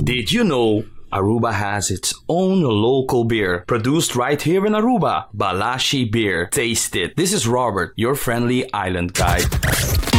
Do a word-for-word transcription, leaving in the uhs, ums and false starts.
Did you know Aruba has its own local beer produced right here in Aruba? Balashi Beer. Taste it. This is Robert, your friendly island guide.